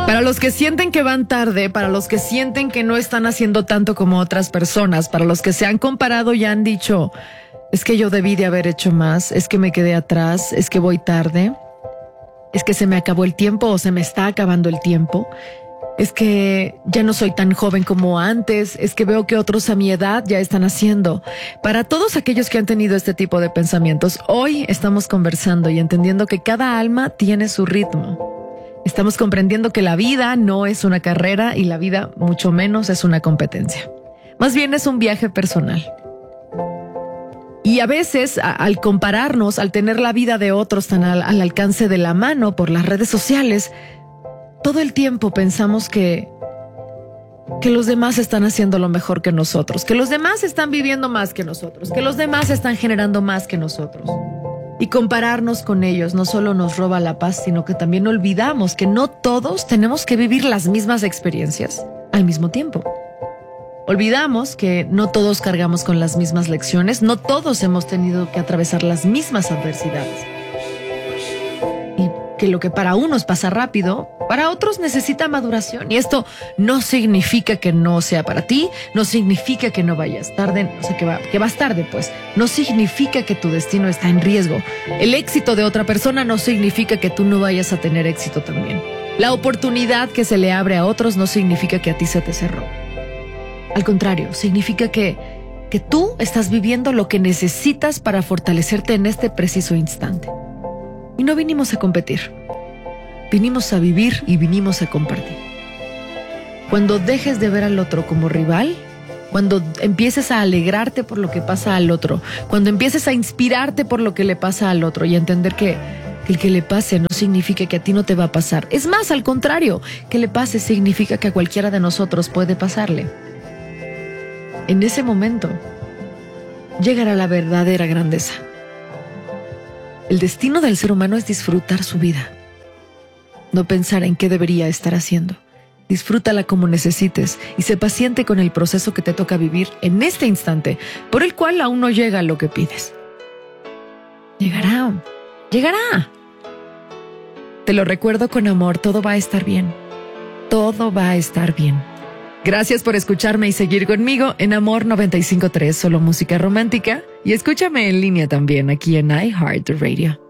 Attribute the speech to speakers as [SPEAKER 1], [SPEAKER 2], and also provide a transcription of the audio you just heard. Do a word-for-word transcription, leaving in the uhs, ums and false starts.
[SPEAKER 1] Para los que sienten que van tarde, para los que sienten que no están haciendo tanto como otras personas, para los que se han comparado y han dicho, es que yo debí de haber hecho más, es que me quedé atrás, es que voy tarde, es que se me acabó el tiempo o se me está acabando el tiempo, es que ya no soy tan joven como antes, es que veo que otros a mi edad ya están haciendo. Para todos aquellos que han tenido este tipo de pensamientos, hoy estamos conversando y entendiendo que cada alma tiene su ritmo. Estamos comprendiendo que la vida no es una carrera y la vida mucho menos es una competencia. Más bien es un viaje personal. Y a veces, a, al compararnos, al tener la vida de otros tan al, al alcance de la mano por las redes sociales, todo el tiempo pensamos que, que los demás están haciendo lo mejor que nosotros, que los demás están viviendo más que nosotros, que los demás están generando más que nosotros. Y compararnos con ellos no solo nos roba la paz, sino que también olvidamos que no todos tenemos que vivir las mismas experiencias al mismo tiempo. Olvidamos que no todos cargamos con las mismas lecciones, no todos hemos tenido que atravesar las mismas adversidades. Y que lo que para unos pasa rápido, para otros necesita maduración. Y esto no significa que no sea para ti, no significa que no vayas tarde, o sea, que, va, que vas tarde, pues. No significa que tu destino está en riesgo. El éxito de otra persona no significa que tú no vayas a tener éxito también. La oportunidad que se le abre a otros no significa que a ti se te cerró. Al contrario, significa que, que tú estás viviendo lo que necesitas para fortalecerte en este preciso instante. Y no vinimos a competir. Vinimos a vivir y vinimos a compartir. Cuando dejes de ver al otro como rival, cuando empieces a alegrarte por lo que pasa al otro, cuando empieces a inspirarte por lo que le pasa al otro y a entender que el que le pase no significa que a ti no te va a pasar. Es más, al contrario, que le pase significa que a cualquiera de nosotros puede pasarle. En ese momento llegará la verdadera grandeza. El destino del ser humano es disfrutar su vida. No pensar en qué debería estar haciendo. Disfrútala como necesites y sé paciente con el proceso que te toca vivir en este instante, por el cual aún no llega lo que pides. Llegará, llegará. Te lo recuerdo con amor, todo va a estar bien. Todo va a estar bien. Gracias por escucharme y seguir conmigo en Amor noventa y cinco punto tres, solo música romántica. Y escúchame en línea también aquí en iHeartRadio.